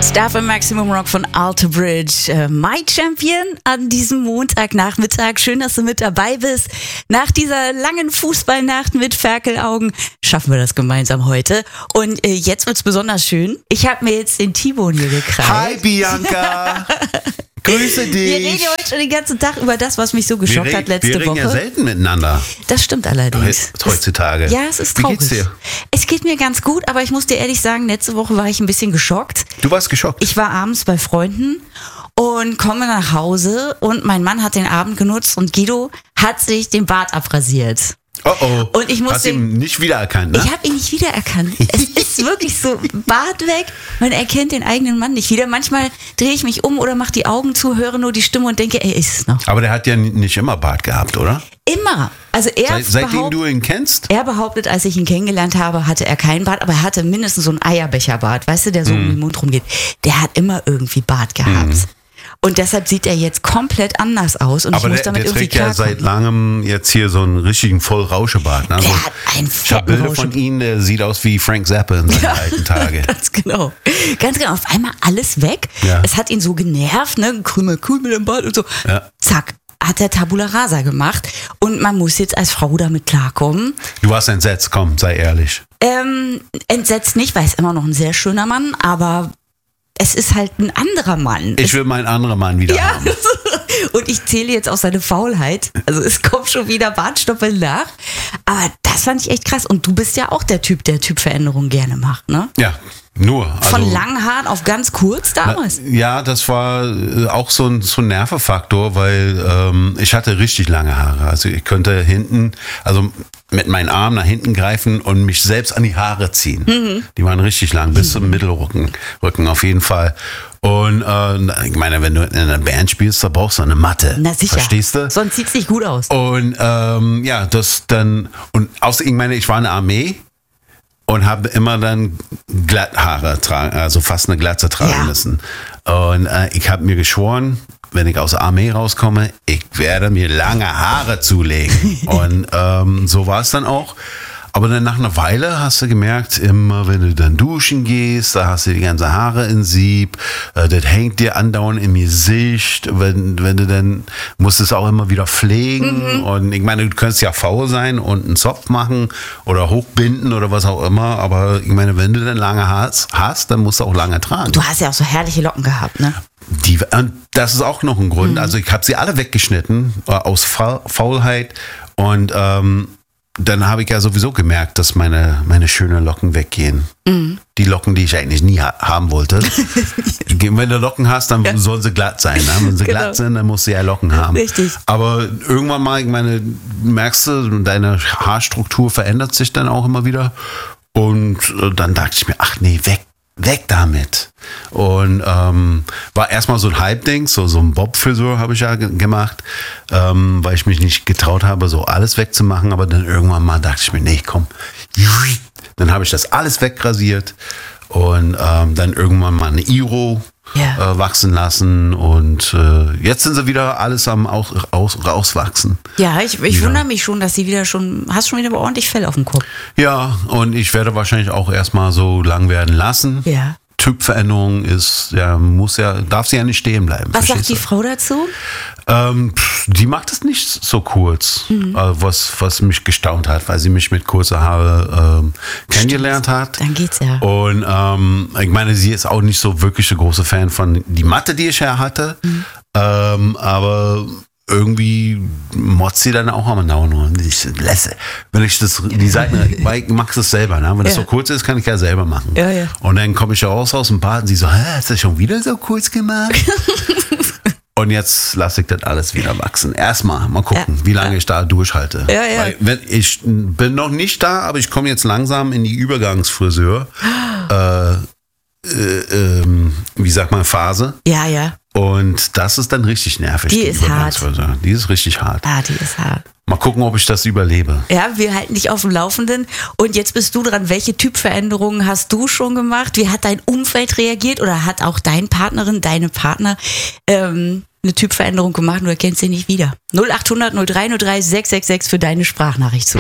Star für Maximum Rock von Alter Bridge. My Champion an diesem Montagnachmittag. Schön, dass du mit dabei bist. Nach dieser langen Fußballnacht mit Ferkelaugen schaffen wir das gemeinsam heute. Und jetzt wird's besonders schön. Ich habe mir jetzt den T-Bone hier gekriegt. Hi Bianca! Grüße dich! Wir reden ja heute schon den ganzen Tag über das, was mich so geschockt hat letzte Woche. Wir reden ja selten miteinander. Das stimmt allerdings. Heutzutage. Ja, es ist traurig. Wie geht's dir? Es geht mir ganz gut, aber ich muss dir ehrlich sagen, letzte Woche war ich ein bisschen geschockt. Du warst geschockt? Ich war abends bei Freunden und komme nach Hause und mein Mann hat den Abend genutzt und Guido hat sich den Bart abrasiert. Oh oh. Und ich musste ihn nicht wiedererkannt, ne? Ich habe ihn nicht wiedererkannt. Es ist wirklich so, Bart weg, man erkennt den eigenen Mann nicht wieder. Manchmal drehe ich mich um oder mache die Augen zu, höre nur die Stimme und denke, ey, ist es noch. Aber der hat ja nicht immer Bart gehabt, oder? Immer. Also seitdem du ihn kennst? Er behauptet, als ich ihn kennengelernt habe, hatte er keinen Bart, aber er hatte mindestens so einen Eierbecherbart, weißt du, der so um den Mund rumgeht. Der hat immer irgendwie Bart gehabt. Und deshalb sieht er jetzt komplett anders aus. Und aber ich muss damit der irgendwie trägt ja seit langem jetzt hier so einen richtigen Vollrauschebart. Ne? Der hat einen Ich habe fetten Bilder von ihm, der sieht aus wie Frank Zappa in seinen alten Tage. Ganz genau. Ganz genau. Auf einmal alles weg. Ja. Es hat ihn so genervt, ne? Cool mit dem Bart und so. Ja. Zack. Hat er Tabula Rasa gemacht. Und man muss jetzt als Frau damit klarkommen. Du warst entsetzt, komm, sei ehrlich. Entsetzt nicht, weil er ist immer noch ein sehr schöner Mann, aber es ist halt ein anderer Mann. Ich will meinen anderen Mann wieder haben. Und ich zähle jetzt auf seine Faulheit. Also es kommt schon wieder Bartstoppeln nach. Aber das fand ich echt krass. Und du bist ja auch der Typ, der Typveränderungen gerne macht, ne? Ja, nur. Also, von langen Haaren auf ganz kurz damals? Ja, das war auch so ein Nervenfaktor, weil ich hatte richtig lange Haare. Also ich könnte hinten, also mit meinen Armen nach hinten greifen und mich selbst an die Haare ziehen. Die waren richtig lang, bis zum Mittelrücken auf jeden Fall. Und ich meine, wenn du in einer Band spielst, da brauchst du eine Matte. Na sicher. Verstehst du? Sonst sieht's nicht gut aus. Und ja, das dann, und außer, ich meine, ich war in der Armee und habe immer dann Glatthaare tragen, also fast eine Glatze tragen müssen. Und ich habe mir geschworen, wenn ich aus der Armee rauskomme, ich werde mir lange Haare zulegen. Und so war es dann auch. Aber dann nach einer Weile hast du gemerkt, immer wenn du dann duschen gehst, da hast du die ganze Haare in Sieb, das hängt dir andauernd im Gesicht, wenn du dann musst es auch immer wieder pflegen. Und ich meine, du könntest ja faul sein und einen Zopf machen oder hochbinden oder was auch immer, aber ich meine, wenn du dann lange hast, dann musst du auch lange tragen. Du hast ja auch so herrliche Locken gehabt, ne? Das ist auch noch ein Grund. Also ich habe sie alle weggeschnitten aus Faulheit und dann habe ich ja sowieso gemerkt, dass meine schönen Locken weggehen. Die Locken, die ich eigentlich nie haben wollte. Wenn du Locken hast, dann sollen sie glatt sein. Ne? Wenn sie glatt sind, dann musst du ja Locken haben. Richtig. Aber irgendwann mal, ich meine, merkst du, deine Haarstruktur verändert sich dann auch immer wieder. Und dann dachte ich mir, ach nee, weg damit. Und war erstmal so ein Hype-Ding, so ein Bob-Frisur habe ich ja gemacht, weil ich mich nicht getraut habe, so alles wegzumachen. Aber dann irgendwann mal dachte ich mir, nee, komm. Dann habe ich das alles wegrasiert und dann irgendwann mal eine Iro wachsen lassen. Und jetzt sind sie wieder alles am rauswachsen. Ja, ich wundere mich schon, dass sie wieder hast schon wieder ordentlich Fell auf dem Kopf. Ja, und ich werde wahrscheinlich auch erstmal so lang werden lassen. Ja. Typveränderung darf sie ja nicht stehen bleiben. Was sagt die Frau dazu? Die macht es nicht so kurz, was mich gestaunt hat, weil sie mich mit kurzer Haare kennengelernt hat. Dann geht's ja. Und ich meine, sie ist auch nicht so wirklich ein großer Fan von die Matte, die ich ja hatte. Aber irgendwie motzt sie dann auch am Daumen. Wenn ich die Seiten, weil ich mache es selber, ne? Wenn das so kurz ist, kann ich ja selber machen. Ja. Und dann komme ich raus aus dem Bad und sie so, hast du schon wieder so kurz gemacht? Und jetzt lasse ich das alles wieder wachsen. Erstmal mal gucken, wie lange ich da durchhalte. Ja. Weil ich bin noch nicht da, aber ich komme jetzt langsam in die Übergangsfriseur. Wie sagt man, Phase. Ja. Und das ist dann richtig nervig. Die ist hart. Die ist richtig hart. Ah, die ist hart. Mal gucken, ob ich das überlebe. Ja, wir halten dich auf dem Laufenden. Und jetzt bist du dran. Welche Typveränderungen hast du schon gemacht? Wie hat dein Umfeld reagiert? Oder hat auch deine Partner eine Typveränderung gemacht und du erkennst sie nicht wieder? 0800 0303 666 für deine Sprachnachricht zu.